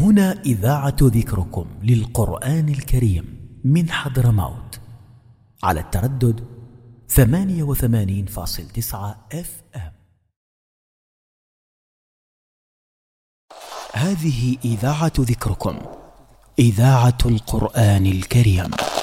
هنا إذاعة ذكركم للقرآن الكريم من حضرموت على التردد 88.9 FM. هذه إذاعة ذكركم، إذاعة القرآن الكريم.